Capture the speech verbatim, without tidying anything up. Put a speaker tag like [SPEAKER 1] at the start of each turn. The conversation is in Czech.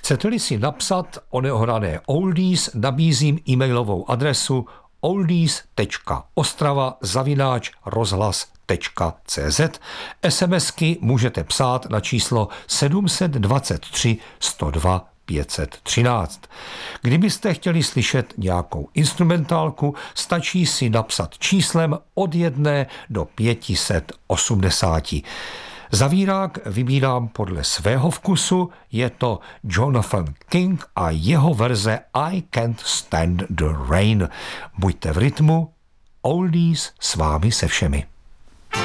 [SPEAKER 1] Chcete-li si napsat o neohrané oldies, nabízím e-mailovou adresu oldies tečka ostrava zavináč rozhlas tečka cé zet. SMSky můžete psát na číslo sedm set dvacet tři sto dva pět set třináct. Kdybyste chtěli slyšet nějakou instrumentálku, stačí si napsat číslem od jedné do pět set osmdesát. Zavírák vybírám podle svého vkusu, je to Jonathan King a jeho verze I Can't Stand the Rain. Buďte v rytmu, oldies s vámi se všemi.